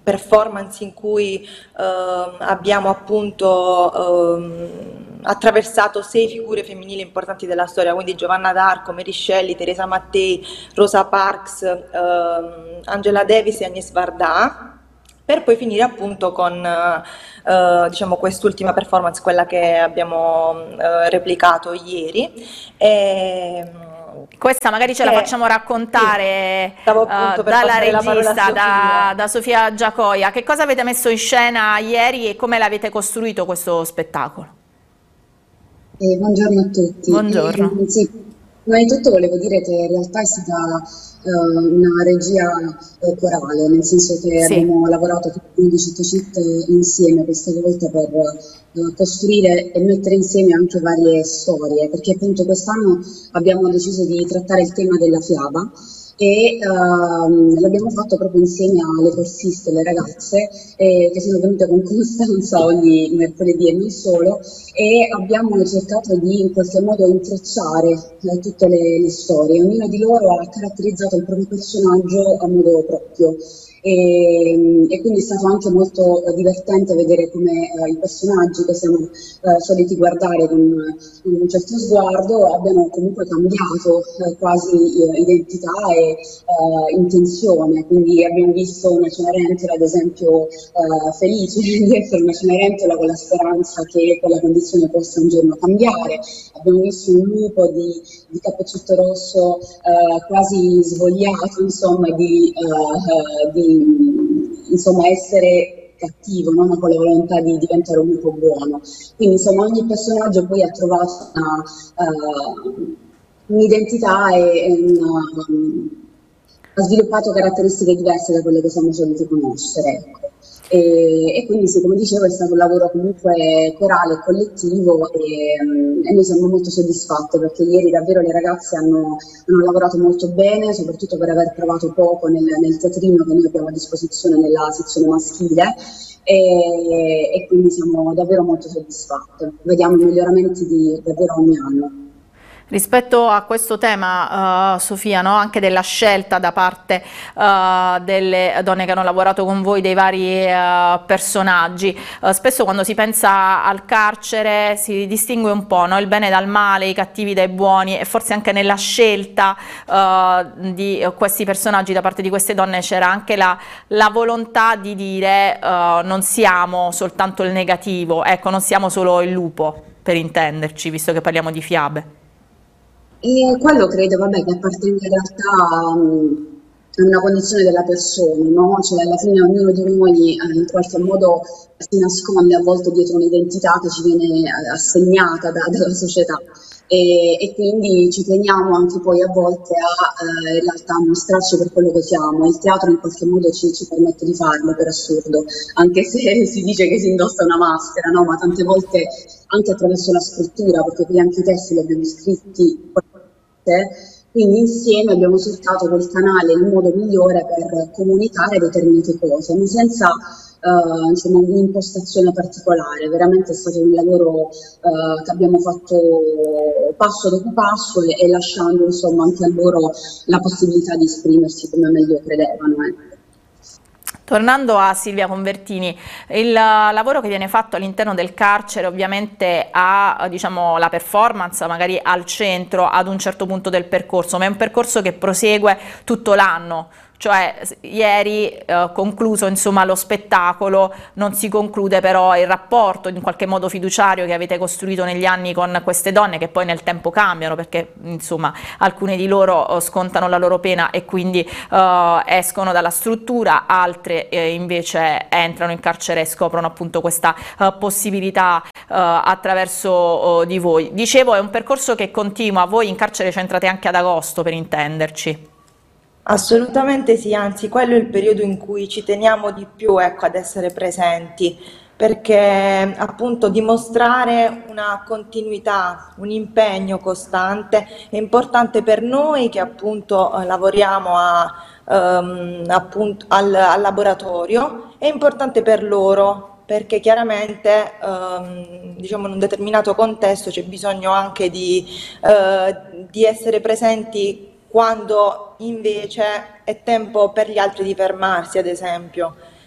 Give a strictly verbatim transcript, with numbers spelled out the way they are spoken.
performance in cui ehm, abbiamo appunto ehm, attraversato sei figure femminili importanti della storia, quindi Giovanna d'Arco, Mary Shelley, Teresa Mattei, Rosa Parks, ehm, Angela Davis e Agnès Varda, per poi finire appunto con eh, diciamo quest'ultima performance, quella che abbiamo eh, replicato ieri. E, Questa magari ce la che, facciamo sì, raccontare eh, stavo appunto per dalla passare la parola a regista, da, Sofia. da Sofia Giacoia. Che cosa avete messo in scena ieri e come l'avete costruito questo spettacolo? Eh, buongiorno a tutti. Buongiorno. Eh, sì, prima di tutto volevo dire che in realtà è stata eh, una regia eh, corale, nel senso che Sì. abbiamo lavorato tutti di Cittocit insieme questa volta per eh, costruire e mettere insieme anche varie storie, perché appunto quest'anno abbiamo deciso di trattare il tema della fiaba e ehm, l'abbiamo fatto proprio insieme alle corsiste, le ragazze eh, che sono venute con costanza ogni mercoledì e non solo, e abbiamo cercato di in qualche modo intrecciare eh, tutte le, le storie. Ognuna di loro ha caratterizzato il proprio personaggio a modo proprio. E, e quindi è stato anche molto eh, divertente vedere come eh, i personaggi che siamo eh, soliti guardare con uh, un certo sguardo abbiano comunque cambiato eh, quasi eh, identità e eh, intenzione. Quindi abbiamo visto una Cenerentola ad esempio eh, felice di essere una Cenerentola con la speranza che quella condizione possa un giorno cambiare. Abbiamo visto un lupo di, di Cappuccetto Rosso eh, quasi svogliato, insomma, di, eh, di insomma, essere cattivo, no? Ma con la volontà di diventare un lupo buono. Quindi insomma ogni personaggio poi ha trovato una, uh, un'identità e, e una, um, ha sviluppato caratteristiche diverse da quelle che siamo soliti conoscere. Ecco. E, e quindi sì, come dicevo, è stato un lavoro comunque corale e collettivo e, um, e noi siamo molto soddisfatte perché ieri davvero le ragazze hanno, hanno lavorato molto bene, soprattutto per aver provato poco nel, nel teatrino che noi abbiamo a disposizione nella sezione maschile. E, e quindi siamo davvero molto soddisfatte. Vediamo i miglioramenti di davvero ogni anno. Rispetto a questo tema, uh, Sofia, no? Anche della scelta da parte uh, delle donne che hanno lavorato con voi dei vari uh, personaggi, uh, spesso quando si pensa al carcere si distingue un po', no? Il bene dal male, i cattivi dai buoni, e forse anche nella scelta uh, di questi personaggi da parte di queste donne c'era anche la, la volontà di dire uh, non siamo soltanto il negativo, ecco, non siamo solo il lupo, per intenderci, visto che parliamo di fiabe. E quello credo, vabbè, che appartenga in realtà um, a una condizione della persona, no? Cioè alla fine ognuno di noi eh, in qualche modo si nasconde a volte dietro un'identità che ci viene eh, assegnata da- dalla società e, e quindi ci teniamo anche poi a volte a eh, in realtà mostrarci per quello che siamo. Il teatro in qualche modo ci, ci permette di farlo, per assurdo, anche se si dice che si indossa una maschera, no? Ma tante volte anche attraverso la scrittura, perché poi anche i testi li abbiamo scritti, quindi insieme abbiamo cercato quel canale, il modo migliore per comunicare determinate cose, ma senza eh, insomma, un'impostazione particolare. Veramente è stato un lavoro eh, che abbiamo fatto passo dopo passo e, e lasciando insomma anche a loro la possibilità di esprimersi come meglio credevano. Eh. Tornando a Silvia Convertini, il lavoro che viene fatto all'interno del carcere ovviamente ha, diciamo, la performance magari al centro ad un certo punto del percorso, ma è un percorso che prosegue tutto l'anno. Cioè ieri eh, concluso insomma lo spettacolo, non si conclude però il rapporto in qualche modo fiduciario che avete costruito negli anni con queste donne, che poi nel tempo cambiano perché insomma alcune di loro eh, scontano la loro pena e quindi eh, escono dalla struttura, altre eh, invece entrano in carcere e scoprono appunto questa eh, possibilità eh, attraverso oh, di voi. Dicevo, è un percorso che continua, voi in carcere ci entrate anche ad agosto, per intenderci. Assolutamente sì, anzi, quello è il periodo in cui ci teniamo di più, ecco, ad essere presenti, perché appunto dimostrare una continuità, un impegno costante è importante per noi che appunto eh, lavoriamo a, ehm, appunto, al, al laboratorio, è importante per loro. Perché chiaramente ehm, diciamo in un determinato contesto c'è bisogno anche di, eh, di essere presenti quando invece è tempo per gli altri di fermarsi, ad esempio.